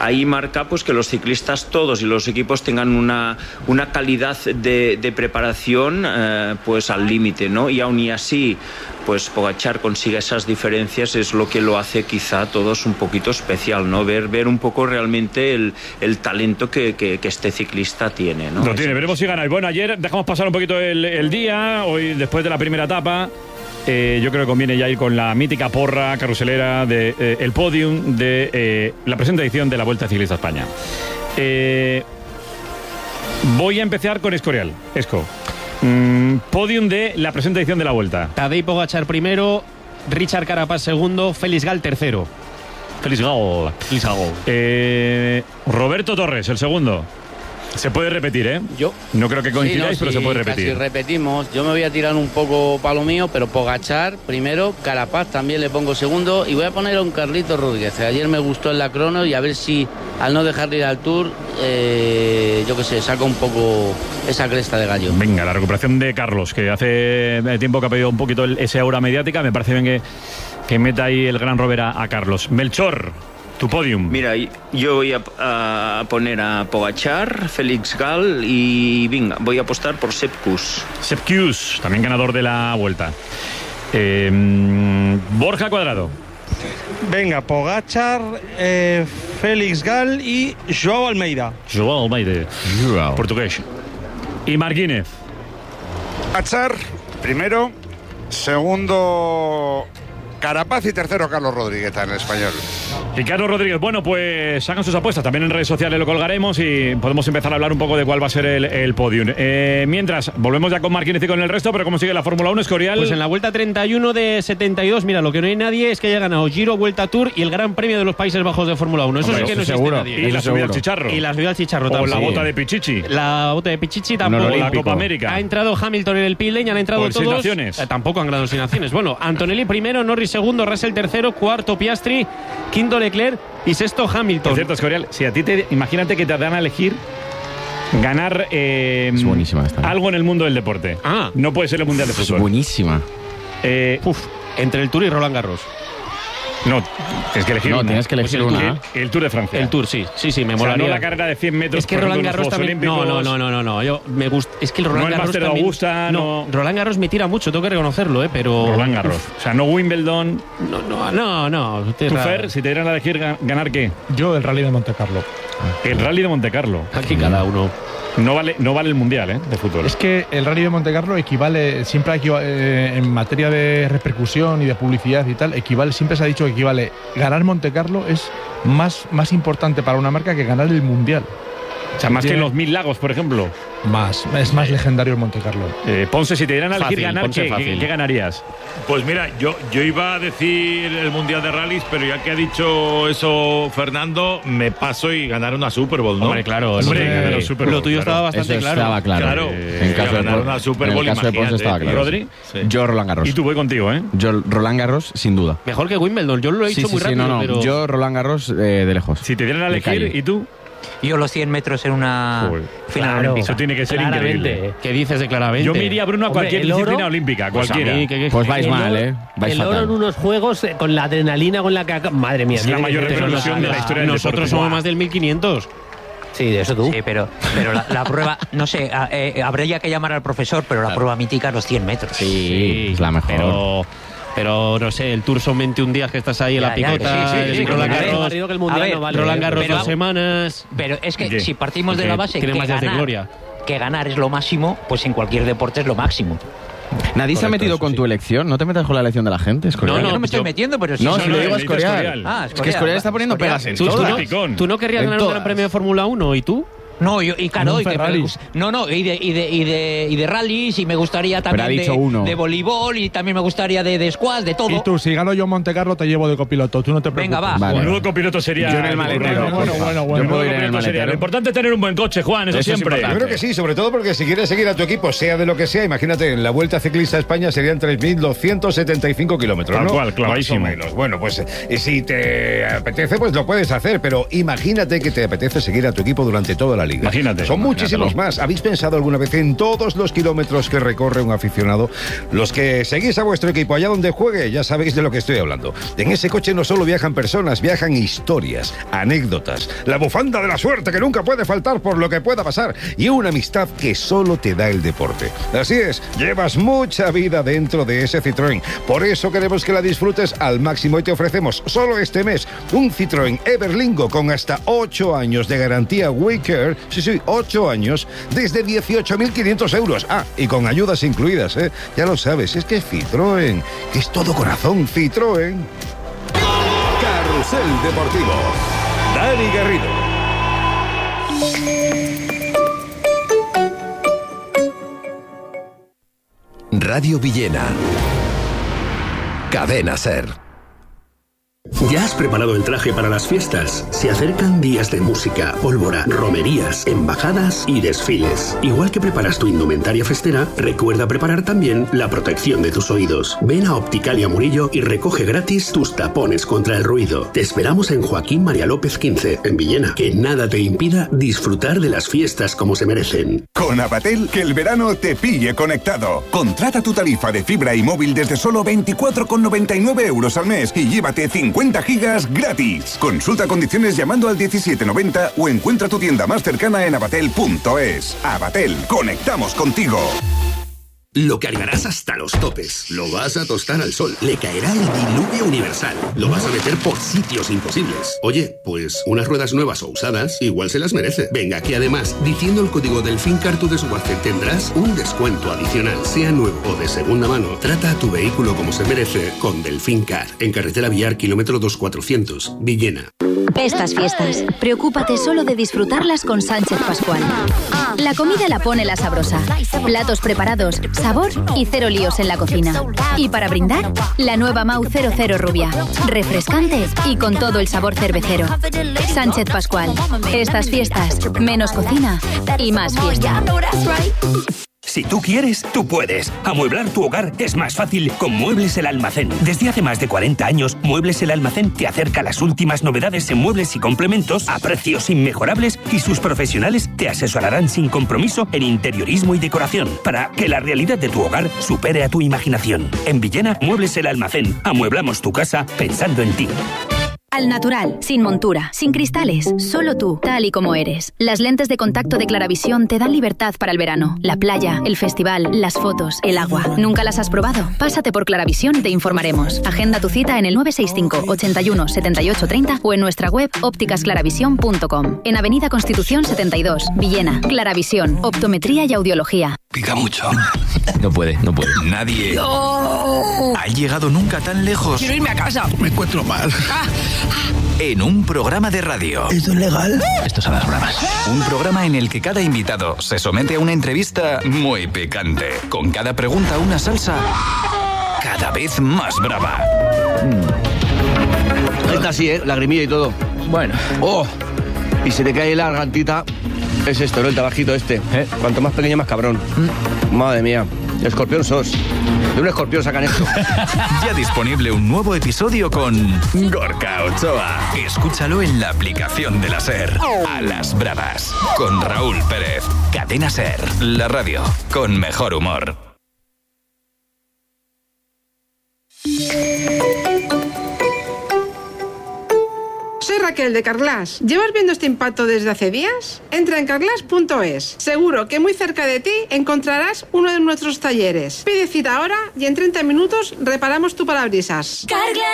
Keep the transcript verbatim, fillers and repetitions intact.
ahí marca pues que los ciclistas todos y los equipos tengan una, una calidad de, de preparación eh, pues al límite, ¿no? Y aún y así pues Pogačar consigue esas diferencias, es lo que lo hace quizá a todos un poquito especial, ¿no? Ver, ver un poco realmente el, el talento que, que, que este ciclista tiene, ¿no? Lo tiene, veremos si gana. Y bueno, ayer dejamos pasar un poquito el, el día, hoy después de la primera etapa, eh, yo creo que conviene ya ir con la mítica porra carruselera de eh, el podium de eh, la presente edición de la Vuelta Ciclista a España. Eh, voy a empezar con Escorial. Esco. Mm, podium de la presente edición de la Vuelta. Tadej Pogačar primero, Richard Carapaz segundo, Félix Gal tercero. Félix Gal. Félix Gal. Eh, Roberto Torres, el segundo. Se puede repetir, ¿eh? Yo. No creo que coincidáis, sí, no, pero sí, se puede repetir. Casi repetimos. Yo me voy a tirar un poco para lo mío, pero Pogačar primero, Carapaz también le pongo segundo y voy a poner a un Carlitos Rodríguez. Ayer me gustó en la crono y a ver si al no dejarle ir al Tour, eh, yo qué sé, saca un poco esa cresta de gallo. Venga, la recuperación de Carlos, que hace tiempo que ha pedido un poquito el, ese aura mediática. Me parece bien que, que meta ahí el gran Robert a, a Carlos. Melchor, tu podium. Mira, yo voy a, a poner a Pogačar, Félix Gal y venga, voy a apostar por Sepp Kuss. Sepp Kuss, también ganador de la Vuelta. Eh, Borja Cuadrado. Venga, Pogačar, eh, Félix Gal y Joao Almeida. Joao Almeida. Joao. Portugués. Y Marquínez. Pogačar, primero. Segundo, Carapaz y tercero, Carlos Rodríguez en español. Y Carlos Rodríguez, bueno, pues hagan sus apuestas, también en redes sociales lo colgaremos y podemos empezar a hablar un poco de cuál va a ser el, el podium. Eh, mientras, volvemos ya con Marquínez y con el resto, pero ¿cómo sigue la Fórmula uno, Escorial? Pues en la Vuelta treinta y uno de setenta y dos, mira, lo que no hay nadie es que haya ganado Giro, Vuelta Tour y el Gran Premio de los Países Bajos de Fórmula uno. Eso Hombre, sí que no existe seguro. nadie. Y Eso la subida al seguro. chicharro. Y la subida al chicharro o tampoco. la bota de Pichichi. La bota de Pichichi tampoco. O la Copa América. Ha entrado Hamilton en el pit lane, han entrado O el Seis todos. Naciones. Eh, tampoco han ganado Seis Naciones. Bueno, Antonelli primero, Norris segundo, Russell tercero, cuarto Piastri, quinto Leclerc y sexto Hamilton. Por cierto, Escorial, si a ti te, imagínate que te dan a elegir ganar eh, es buenísima esta, ¿no? algo en el mundo del deporte. Ah. No puede ser el Mundial de Fútbol. Es buenísima. Eh, Uf, entre el Tour y Roland Garros. No, tienes que elegir No, una. tienes que elegir Pues el, una. El, el Tour de Francia. El Tour, sí, sí, sí, me O sea, molaría. no la carrera de cien metros. Es que por Roland ejemplo, Garros los Juegos también. No, no, Olímpicos. no, no, no. Yo me gusta. Es que el Roland No el Garros Master de también. Augusta, no, no. Roland Garros me tira mucho, tengo que reconocerlo, ¿eh? Pero. Roland Garros. O sea, no Wimbledon. No, no, no, no. ¿Tú, Fer, si te dieran a elegir ganar qué? Yo el Rally de Monte Carlo. El Rally de Monte Carlo. Aquí cada uno. No vale, no vale el Mundial, ¿eh? De fútbol. Es que el Rally de Monte Carlo equivale, siempre equivale, eh, en materia de repercusión y de publicidad y tal, equivale, siempre se ha dicho que equivale. Ganar Monte Carlo es más, más importante para una marca que ganar el Mundial. O sea, más que los Mil Lagos, por ejemplo. Más, es más legendario el Monte Carlo. Eh, Ponce, si te dieran a elegir Fácil, ganar, Ponce ¿qué, fácil. ¿qué, qué ganarías? Pues mira, yo, yo iba a decir el Mundial de Rallys, pero ya que ha dicho eso Fernando, me paso y ganar una Super Bowl, ¿no? Hombre, claro. Hombre, eso- ganar un Super Bowl, lo tuyo claro. estaba bastante Eso claro. estaba claro. Claro, Eh, en en caso de ganar Pon- una Super en el Bowl, caso de Ponce imagínate. estaba claro. ¿Y Rodri? Sí. Yo Roland Garros. Y tú voy contigo, ¿eh? Yo Roland Garros, sin duda. Mejor que Wimbledon. Yo lo he Sí, dicho sí, muy sí, rápido, no, no. pero. Yo Roland Garros eh, de lejos. Si te dieran a De elegir, calle. ¿y tú? Yo los cien metros en una Joder. final Claro. olímpica. Eso tiene que ser Claramente. increíble. ¿Qué dices de claramente? Yo me iría, Bruno, a Hombre, cualquier el oro- disciplina olímpica, Pues a cualquiera. mí, que- que- Pues vais El mal, oro- ¿eh? Vais el oro fatal. en unos juegos eh, con la adrenalina con la que. acá- Madre mía. Es la tiene que mayor ser revolución una- de la historia del Nosotros deporte. somos Buah. más del mil quinientos. Sí, de eso tú. Sí, pero, pero la, la prueba, no sé, a- eh, habría que llamar al profesor, pero la prueba mítica es los cien metros. Sí, es la mejor. Pero, pero no sé, el Tour son veintiún días que estás ahí en Ya, la ya, picota. sí, sí, el sí, Roland sí, sí, Garros, sí, que el mundial a ver, no vale. Roland Garros Pero- dos semanas. Pero es que ¿Qué? si partimos de Porque la base tiene que más días de ganar, gloria. que ganar es lo máximo, pues en cualquier deporte es lo máximo. Nadie se ha Correcto, metido eso con sí. tu elección. No te metas con la elección de la gente, Escorial. No, no, no, me estoy yo- metiendo, pero si No, eso si lo es- digo a dice Escorial. Escorial. Ah, Es que Escorial está poniendo Escorial. pegas en ¿Tú, tú todas. no, Picón. tú no querrías En ganar un todas. gran premio de Fórmula uno y tú? No, yo, y claro, un y que me Ferrari. gus- no, no, y de, y de, y de, y de rallies, y me gustaría también ha dicho de, uno. de voleibol, y también me gustaría de, de squash, de todo. Y tú, si gano yo Monte Carlo, te llevo de copiloto. Tú no te preocupes. Venga, va. Vale. Un nuevo copiloto sería. Yo en el maletero. Bueno, bueno, bueno, Yo bueno. puedo ir en el Copiloto sería. Lo maletero. importante es tener un buen coche, Juan, eso, Eso es siempre. importante. Yo creo que sí, sobre todo porque si quieres seguir a tu equipo, sea de lo que sea, imagínate, en la Vuelta Ciclista a España serían tres mil doscientos setenta y cinco kilómetros, Tal ¿no? cual, clavadísimo. Más o menos. Bueno, pues eh, si te apetece, pues lo puedes hacer, pero imagínate que te apetece seguir a tu equipo durante toda la liga. liga. Imagínate. Son muchísimos Imagínatelo. más. ¿Habéis pensado alguna vez en todos los kilómetros que recorre un aficionado? Los que seguís a vuestro equipo allá donde juegue, ya sabéis de lo que estoy hablando. En ese coche no solo viajan personas, viajan historias, anécdotas, la bufanda de la suerte que nunca puede faltar por lo que pueda pasar y una amistad que solo te da el deporte. Así es, llevas mucha vida dentro de ese Citroën. Por eso queremos que la disfrutes al máximo y te ofrecemos solo este mes un Citroën Everlingo con hasta ocho años de garantía WeCare. Sí, sí, ocho años desde dieciocho mil quinientos euros. Ah, y con ayudas incluidas, ¿eh? Ya lo sabes, es que Citroën, que es todo corazón, Citroën. Carrusel Deportivo. Dani Garrido. Radio Villena. Cadena SER. ¿Ya has preparado el traje para las fiestas? Se acercan días de música, pólvora, romerías, embajadas y desfiles. Igual que preparas tu indumentaria festera, recuerda preparar también la protección de tus oídos. Ven a Opticalia Murillo y recoge gratis tus tapones contra el ruido. Te esperamos en Joaquín María López quince, en Villena. Que nada te impida disfrutar de las fiestas como se merecen. Con Abatel, que el verano te pille conectado. Contrata tu tarifa de fibra y móvil desde solo veinticuatro con noventa y nueve euros al mes y llévate cincuenta gigas gratis. Consulta condiciones llamando al diecisiete noventa o encuentra tu tienda más cercana en abatel punto es. Abatel, conectamos contigo. Lo cargarás hasta los topes. Lo vas a tostar al sol. Le caerá el diluvio universal. Lo vas a meter por sitios imposibles. Oye, pues unas ruedas nuevas o usadas igual se las merece. Venga, que además, diciendo el código del Fincar tu desguace, tendrás un descuento adicional. Sea nuevo o de segunda mano, trata a tu vehículo como se merece con Delfincar. En carretera Villar, kilómetro dos cuatrocientos, Villena. Estas fiestas, preocúpate solo de disfrutarlas con Sánchez Pascual. La comida la pone la sabrosa. Platos preparados, sabor y cero líos en la cocina. Y para brindar, la nueva Mau cero cero Rubia. Refrescante y con todo el sabor cervecero. Sánchez Pascual. Estas fiestas, menos cocina y más fiesta. Si tú quieres, tú puedes. Amueblar tu hogar es más fácil con Muebles El Almacén. Desde hace más de cuarenta años, Muebles El Almacén te acerca las últimas novedades en muebles y complementos a precios inmejorables y sus profesionales te asesorarán sin compromiso en interiorismo y decoración para que la realidad de tu hogar supere a tu imaginación. En Villena, Muebles El Almacén. Amueblamos tu casa pensando en ti. Al natural, sin montura, sin cristales, solo tú, tal y como eres. Las lentes de contacto de Claravisión te dan libertad para el verano. La playa, el festival, las fotos, el agua. ¿Nunca las has probado? Pásate por Claravisión y te informaremos. Agenda tu cita en el nueve seis cinco, ochenta y uno, setenta y ocho treinta o en nuestra web ópticas claravisión punto com. En Avenida Constitución setenta y dos, Villena. Claravisión, optometría y audiología. Pica mucho. No puede, no puede. Nadie No. ha llegado nunca tan lejos. Quiero irme a casa. Me encuentro mal. En un programa de radio. ¿Esto es legal? Esto es a las bravas. Un programa en el que cada invitado se somete a una entrevista muy picante. Con cada pregunta una salsa cada vez más brava. Esta sí, ¿eh? Lagrimilla y todo. Bueno. ¡Oh! Y se te cae la gargantita. Es esto, ¿no? El tabajito este. ¿Eh? Cuanto más pequeño, más cabrón. Mm. Madre mía. Escorpión sos. De un escorpión sacan esto. Ya disponible un nuevo episodio con Gorka Ochoa. Escúchalo en la aplicación de la SER. A las bravas. Con Raúl Pérez. Cadena SER. La radio con mejor humor. Soy Raquel de Carglass. ¿Llevas viendo este impacto desde hace días? Entra en carglass punto es. Seguro que muy cerca de ti encontrarás uno de nuestros talleres. Pide cita ahora y en treinta minutos reparamos tu parabrisas. Carglass.